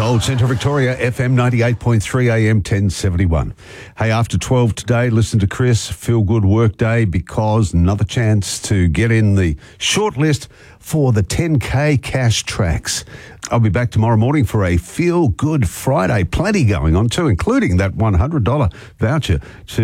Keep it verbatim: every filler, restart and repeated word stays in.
Old Central Victoria, F M ninety-eight point three, A M ten seventy-one. Hey, after twelve today, listen to Chris, Feel Good Work Day, because another chance to get in the shortlist for the ten K cash tracks. I'll be back tomorrow morning for a Feel Good Friday. Plenty going on too, including that one hundred dollars voucher to